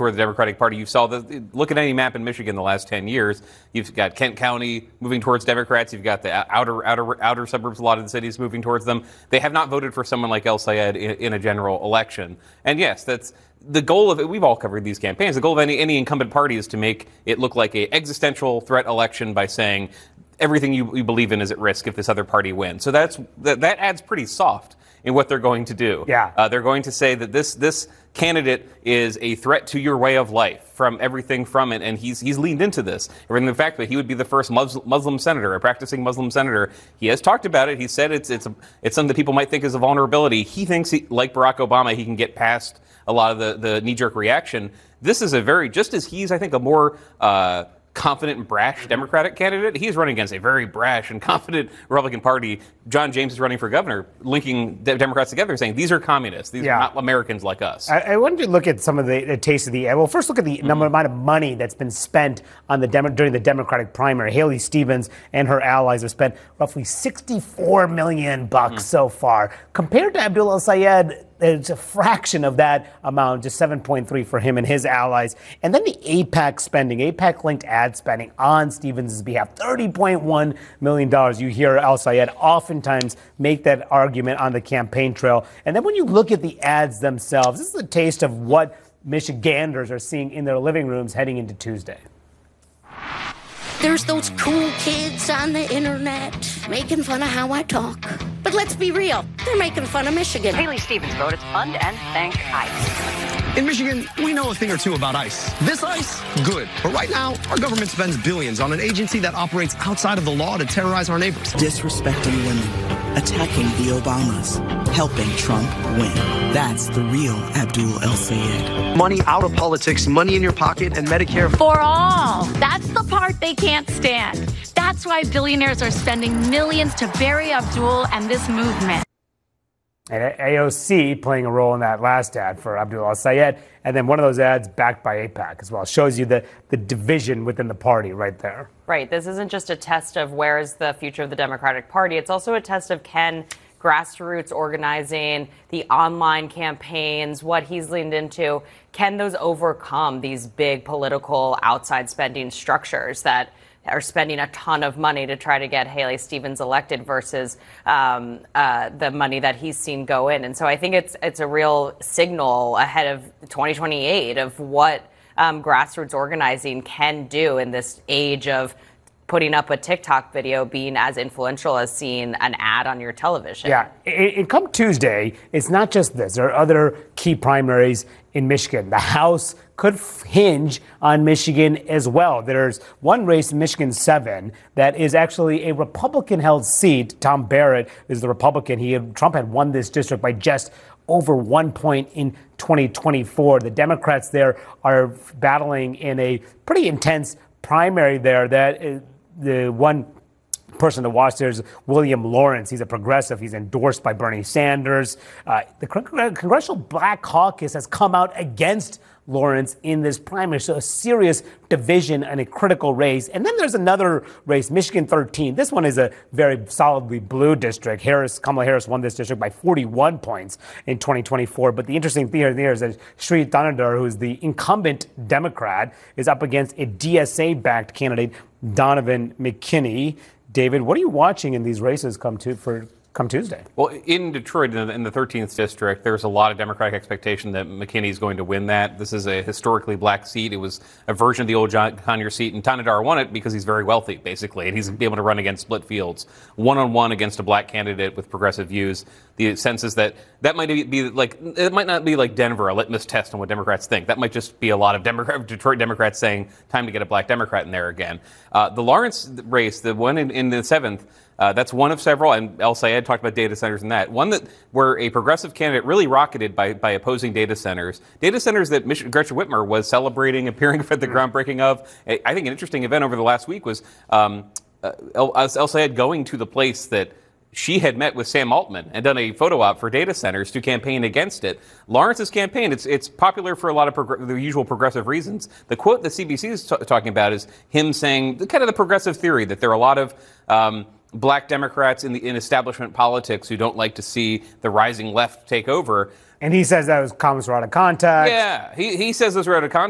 toward the Democratic Party. You saw look at any map in Michigan the last 10 years. You've got Kent County moving towards Democrats. You've got the outer suburbs, a lot of the cities moving towards them. They have not voted for someone like El Sayed in a general election. And yes, that's the goal of it. We've all covered these campaigns. The goal of any incumbent party is to make it look like an existential threat election by saying everything you believe in is at risk if this other party wins. So that adds pretty soft in what they're going to do. Yeah. They're going to say that this candidate is a threat to your way of life from everything from it, and he's leaned into this. And the fact that he would be the first Muslim senator, a practicing Muslim senator, he has talked about it. He said it's something that people might think is a vulnerability. He thinks, like Barack Obama, he can get past a lot of the knee-jerk reaction. This is just as he's, I think, a more confident and brash Democratic candidate, he's running against a very brash and confident Republican Party. John James is running for governor, linking Democrats together, saying these are communists. These are not Americans like us. I wanted to look at some of the taste of the ad. Well, first look at the amount of money that's been spent on during the Democratic primary. Haley Stevens and her allies have spent roughly $64 million so far. Compared to Abdul El-Sayed, it's a fraction of that amount, just 7.3 for him and his allies. And then the AIPAC spending, AIPAC-linked ad spending on Stevens' behalf, $30.1 million. You hear El-Sayed oftentimes make that argument on the campaign trail. And then when you look at the ads themselves, this is a taste of what Michiganders are seeing in their living rooms heading into Tuesday. There's those cool kids on the internet making fun of how I talk. But let's be real, they're making fun of Michigan. Haley Stevens voted to fund and thank ICE. In Michigan, we know a thing or two about ICE. This ICE, good. But right now, our government spends billions on an agency that operates outside of the law to terrorize our neighbors. Disrespecting women, attacking the Obamas, helping Trump win. That's the real Abdul El-Sayed. Money out of politics, money in your pocket, and Medicare for all. That's the part they can't stand. That's why billionaires are spending millions to bury Abdul and this movement. And AOC playing a role in that last ad for Abdul El-Sayed, and then one of those ads backed by AIPAC as well. Shows you the division within the party right there. Right. This isn't just a test of where is the future of the Democratic Party. It's also a test of can grassroots organizing, the online campaigns, what he's leaned into, can those overcome these big political outside spending structures that are spending a ton of money to try to get Haley Stevens elected versus the money that he's seen go in. And so I think it's a real signal ahead of 2028 of what grassroots organizing can do in this age of putting up a TikTok video being as influential as seeing an ad on your television. Yeah, and come Tuesday, it's not just this. There are other key primaries in Michigan. The House could hinge on Michigan as well. There's one race in Michigan 7 that is actually a Republican-held seat. Tom Barrett is the Republican. Trump had won this district by just over 1 point in 2024. The Democrats there are battling in a pretty intense primary there that the one person to watch there is William Lawrence. He's a progressive. He's endorsed by Bernie Sanders. The Congressional Black Caucus has come out against Lawrence in this primary. So a serious division and a critical race. And then there's another race, Michigan 13. This one is a very solidly blue district. Kamala Harris won this district by 41 points in 2024. But the interesting thing here is that Sri Thanadar, who's the incumbent Democrat, is up against a DSA-backed candidate, Donovan McKinney. David, what are you watching in these races come Tuesday? Well, in Detroit, in the 13th district, there's a lot of Democratic expectation that McKinney is going to win that. This is a historically black seat. It was a version of the old John Conyers seat, and Thanadar won it because he's very wealthy, basically, and he's going to be able to run against split fields, one-on-one against a black candidate with progressive views. The sense is that might be like, it might not be like Denver, a litmus test on what Democrats think. That might just be a lot of Detroit Democrats saying, time to get a black Democrat in there again. The Lawrence race, the one in the 7th, that's one of several, and El-Sayed talked about data centers and that. One where a progressive candidate really rocketed by opposing data centers that Gretchen Whitmer was celebrating, appearing at the groundbreaking of. I think an interesting event over the last week was El-Sayed going to the place that she had met with Sam Altman and done a photo op for data centers to campaign against it. Lawrence's campaign, it's popular for a lot of the usual progressive reasons. The quote that CBC is talking about is him saying kind of the progressive theory that there are a lot of black Democrats in establishment politics who don't like to see the rising left take over. And he says those comments were out of context. Yeah, he says those were out of context.